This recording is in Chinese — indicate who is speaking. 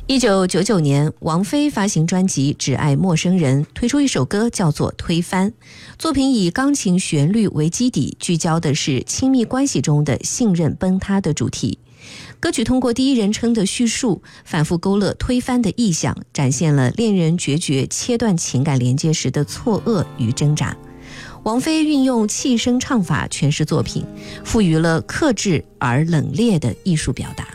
Speaker 1: 1999年，王菲发行专辑《只爱陌生人》，推出一首歌叫做《推翻》。作品以钢琴旋律为基底，聚焦的是亲密关系中的信任崩塌的主题。歌曲通过第一人称的叙述，反复勾勒推翻的意象，展现了恋人决绝切断情感连接时的错愕与挣扎。王菲运用气声唱法诠释作品，赋予了克制而冷冽的艺术表达。